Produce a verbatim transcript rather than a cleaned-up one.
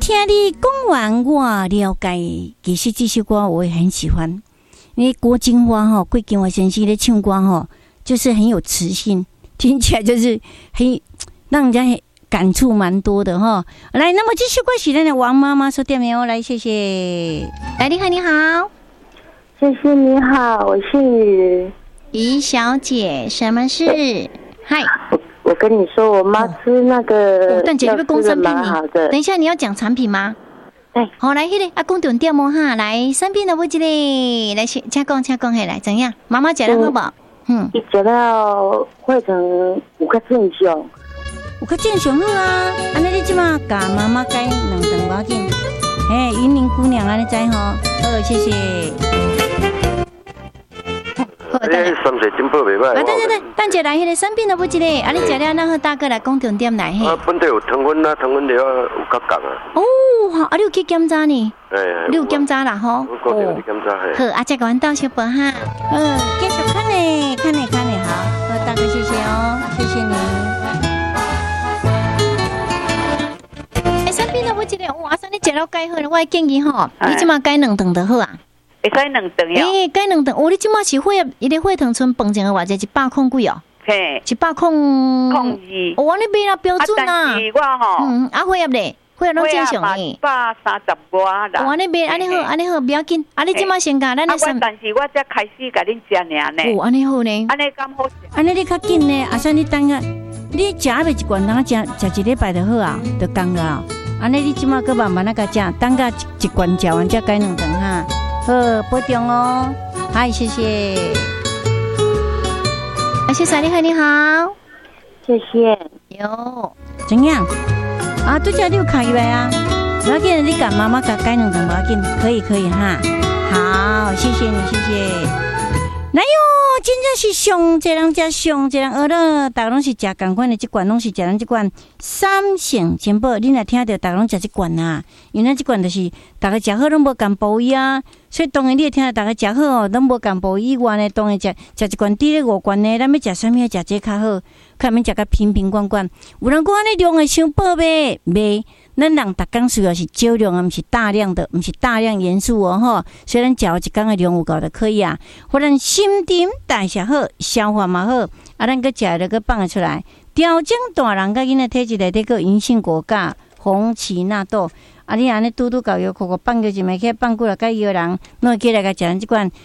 听你讲完我了解，其实这首歌我也很喜欢。因为郭金花哈，郭金花先生的唱歌哈，就是很有磁性，听起来就是很让人家感触蛮多的哈。来，那么这首歌是咱的王妈妈说点名，来谢谢。来，你好，你好， 谢谢你好，我是于于小姐，什么事？嗨， 我我跟你说，我妈吃那个， 但姐你要讲产品， 好的。 等一下你要讲产品吗？ 对， 好，来，迄个啊，讲重点哦哈，来，产品的不一个，来，请讲，请讲，嘿，来，怎样？妈妈食了好不好？嗯， 伊食了会成有较正常， 有较正常好啊。安尼你即马甲妈妈改两顿无要紧，嘿，云林姑娘安尼知吼？好，谢谢。好，等下。 三水真宝袂歹。 啊，对对对，等下来迄个产品的不一个，啊，你食了，咱好大哥来讲重点来嘿。 啊，本地有糖分啊，糖分了有较降啊。 哦，好，啊，你有去检查呢？ 哎， 你有检查啦吼？ 我固定有去检查嘿。 好，啊，再阮到小宝哈。嗯，继续看呢，看呢，看呢，好，好，大哥谢谢哦，谢谢你。哎，产品的不一个，哇，三你食了改好了，我建议吼，你即马改两顿就好啊。 会使两顿呀？ 诶，改两顿，哦，你即马是血，伊个血糖剩饭前的偌济一百控几哦？ 嘿， 一百控。 控二。 哦，你变了标准啊。 但是我吼， 嗯，啊，血压咧，血压拢正常诶。 一百三十外啦。 哦，安尼变，安尼好，安尼好，不要紧。啊，你即马先甲咱的三。啊，但是我才开始甲恁食尔呢。 哦，安尼好呢。 安尼咁好食。 安尼你较紧呢，啊，所以你等下，你食未一罐，当食食一礼拜就好啊，就降了啊。安尼你即马搁慢慢那个食，等下一罐食完再改两顿哈。好，保重哦。嗨，谢谢。啊，谢谢你好，你好， 谢谢。 哟，怎样？啊，对家你有卡入来啊？不要紧，你甲妈妈甲改两顿不要紧，可以可以哈。好，谢谢你，谢谢。来哟，真正是上一人食上一人学了，大家拢是食同款的，这罐拢是食咱这罐三性珍宝。你若听到大家拢食这罐啊，因为咱这罐就是大家食好拢无共补益啊，所以当然你会听到大家食好哦，拢无共补益以外呢，当然食食一罐低咧五罐呢，咱要食啥物？食这较好，看免食甲瓶瓶罐罐。有人讲安尼量会伤饱呗，袂。咱人逐工需要是少量啊，毋是大量的，毋是大量元素哦吼。虽然食一工的量有够就可以啊，或者心情代谢好，消化嘛好，啊，咱个食了个放出来，调整大人甲囡仔体质内底个银杏果苷、红荠纳豆。啊，你安尼拄拄搞药，口口放个一枚起放过来，甲药人，弄起来个食咱即款